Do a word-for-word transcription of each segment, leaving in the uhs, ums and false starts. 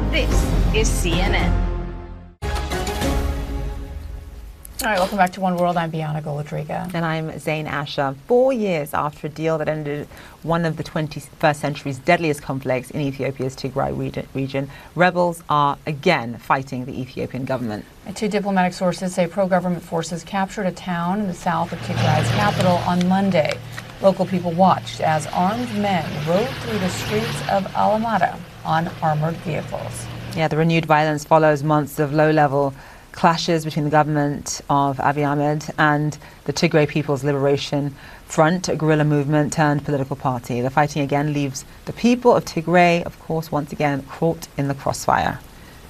This is C N N. All right, welcome back to One World. I'm Bianca Golodriga. And I'm Zain Asher. Four years after a deal that ended one of the twenty-first century's deadliest conflicts in Ethiopia's Tigray region, rebels are again fighting the Ethiopian government. And two diplomatic sources say pro-government forces captured a town in the south of Tigray's capital on Monday. Local people watched as armed men rode through the streets of Alamada on armored vehicles. Yeah, the renewed violence follows months of low-level clashes between the government of Abiy Ahmed and the Tigray People's Liberation Front, a guerrilla movement turned political party. The fighting again leaves the people of Tigray, of course, once again caught in the crossfire.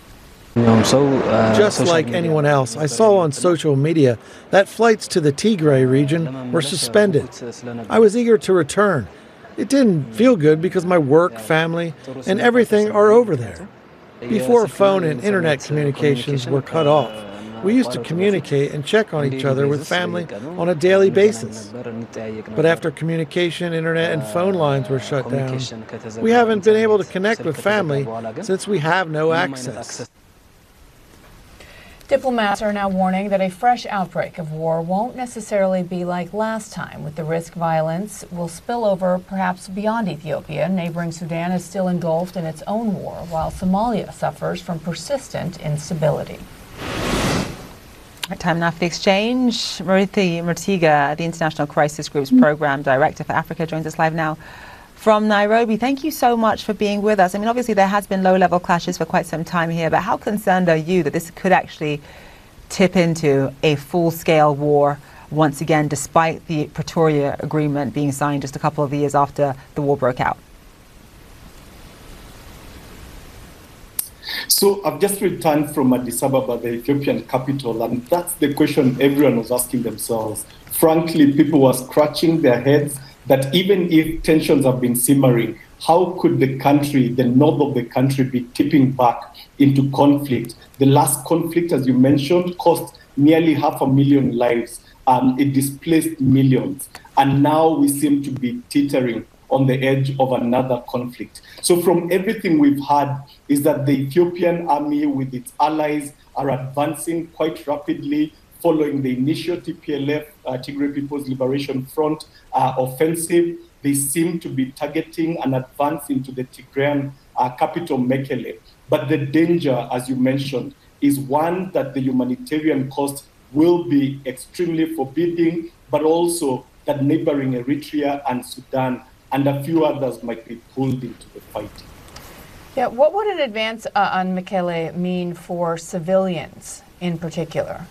Just like anyone else, I saw on social media that flights to the Tigray region were suspended. I was eager to return. It didn't feel good because my work, family, and everything are over there. Before phone and internet communications were cut off, we used to communicate and check on each other with family on a daily basis. But after communication, internet, and phone lines were shut down, we haven't been able to connect with family since we have no access. Diplomats are now warning that a fresh outbreak of war won't necessarily be like last time, with the risk violence will spill over perhaps beyond Ethiopia. Neighboring Sudan is still engulfed in its own war, while Somalia suffers from persistent instability. Time now for the exchange. Marithi Murtiga, the International Crisis Group's Program Director for Africa, joins us live now from Nairobi. Thank you so much for being with us. I mean, obviously there has been low-level clashes for quite some time here, but how concerned are you that this could actually tip into a full-scale war once again, despite the Pretoria Agreement being signed just a couple of years after the war broke out? So I've just returned from Addis Ababa, the Ethiopian capital, and that's the question everyone was asking themselves. Frankly, people were scratching their heads that even if tensions have been simmering, how could the country, the north of the country, be tipping back into conflict? The last conflict, as you mentioned, cost nearly half a million lives. Um, it displaced millions. And now we seem to be teetering on the edge of another conflict. So from everything we've heard is that the Ethiopian army with its allies are advancing quite rapidly following the initial T P L F, uh, Tigray People's Liberation Front uh, offensive. They seem to be targeting an advance into the Tigrayan uh, capital, Mekele. But the danger, as you mentioned, is one that the humanitarian cost will be extremely forbidding, but also that neighboring Eritrea and Sudan and a few others might be pulled into the fight. Yeah, what would an advance uh, on Mekele mean for civilians in particular?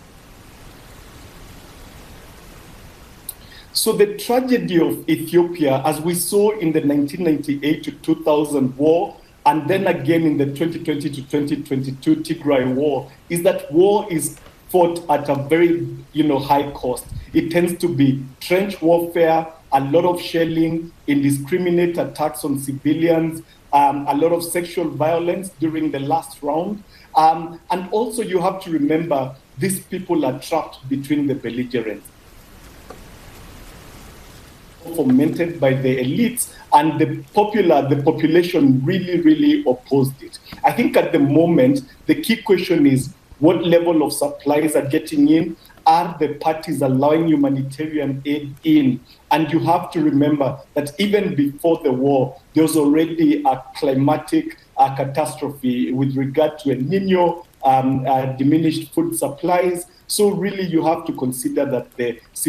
So the tragedy of Ethiopia, as we saw in the nineteen ninety-eight to two thousand war, and then again in the twenty twenty to twenty twenty-two Tigray war, is that war is fought at a very, you know, high cost. It tends to be trench warfare, a lot of shelling, indiscriminate attacks on civilians, um, a lot of sexual violence during the last round. Um, and also you have to remember, these people are trapped between the belligerents, fomented by the elites, and the popular, the population really, really opposed it. I think at the moment, the key question is what level of supplies are getting in? Are the parties allowing humanitarian aid in? And you have to remember that even before the war, there was already a climatic uh, catastrophe with regard to El Nino, um, uh, diminished food supplies. So really you have to consider that the